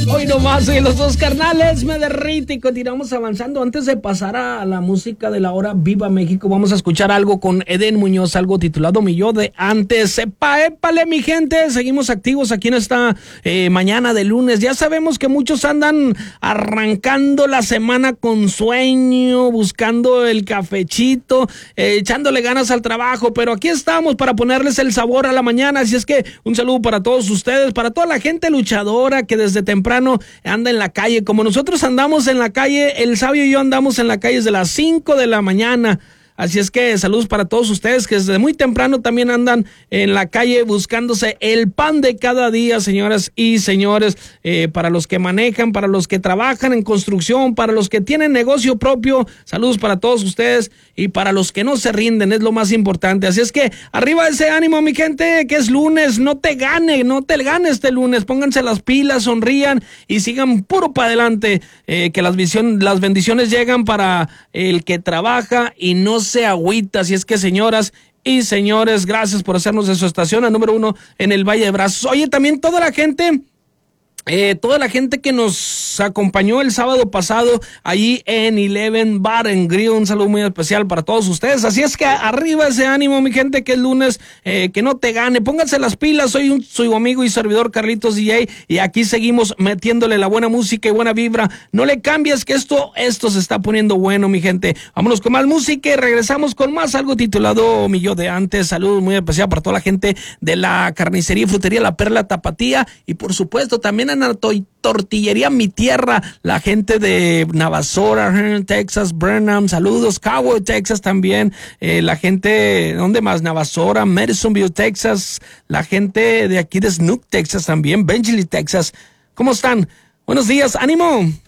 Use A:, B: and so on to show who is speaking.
A: Hoy nomás y los dos carnales me derrite y continuamos avanzando. Antes de pasar a la música de la hora Viva México, vamos a escuchar algo con Eden Muñoz, algo titulado Mi Yo de Antes. Épale mi gente, seguimos activos aquí en esta mañana de lunes. Ya sabemos que muchos andan arrancando la semana con sueño, buscando el cafechito, echándole ganas al trabajo, pero aquí estamos para ponerles el sabor a la mañana. Así es que un saludo para todos ustedes, para toda la gente luchadora que desde temprano anda en la calle, como nosotros andamos en la calle, el Sabio y yo andamos en la calle desde las 5 de la mañana. Así es que saludos para todos ustedes que desde muy temprano también andan en la calle buscándose el pan de cada día, señoras y señores, para los que manejan, para los que trabajan en construcción, para los que tienen negocio propio, saludos para todos ustedes y para los que no se rinden, es lo más importante. Así es que arriba ese ánimo, mi gente, que es lunes, no te gane este lunes, pónganse las pilas, sonrían y sigan puro para adelante, que las bendiciones llegan para el que trabaja y no se agüita. Así es que, señoras y señores, gracias por hacernos de su estación a número 1 en el Valle de Brazos. Oye, también toda la gente que nos acompañó el sábado pasado allí en Eleven Bar and Grill, un saludo muy especial para todos ustedes. Así es que arriba ese ánimo, mi gente, que es lunes, que no te gane, pónganse las pilas. Soy su amigo y servidor Carlitos DJ y aquí seguimos metiéndole la buena música y buena vibra. No le cambies que esto se está poniendo bueno, mi gente. Vámonos con más música y regresamos con más, algo titulado Mi Yo de Antes. Saludos muy especial para toda la gente de la carnicería y frutería La Perla Tapatía y por supuesto también en la tortillería Mi Tierra, la gente de Navasota, Texas, Brenham, saludos, Cowboy, Texas también, la gente, ¿dónde más? Navasota, Madisonville, Texas, la gente de aquí de Snook, Texas también, Bentley, Texas, ¿cómo están? Buenos días, ánimo.